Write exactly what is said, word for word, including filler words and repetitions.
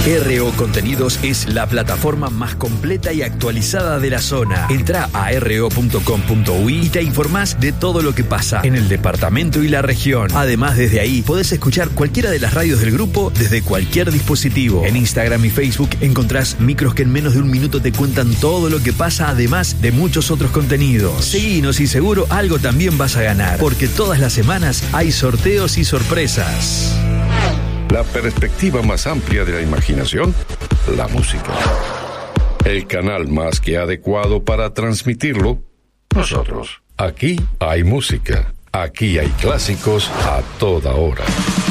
R O Contenidos es la plataforma más completa y actualizada de la zona. Entrá a r o punto com punto u y te informás de todo lo que pasa en el departamento y la región. Además, desde ahí podés escuchar cualquiera de las radios del grupo desde cualquier dispositivo. En Instagram y Facebook encontrás micros que en menos de un minuto te cuentan todo lo que pasa, además de muchos otros contenidos. Seguinos y seguro algo también vas a ganar, porque todas las semanas hay sorteos y sorpresas. La perspectiva más amplia de la imaginación, la música. El canal más que adecuado para transmitirlo, nosotros. Aquí hay música, aquí hay clásicos a toda hora.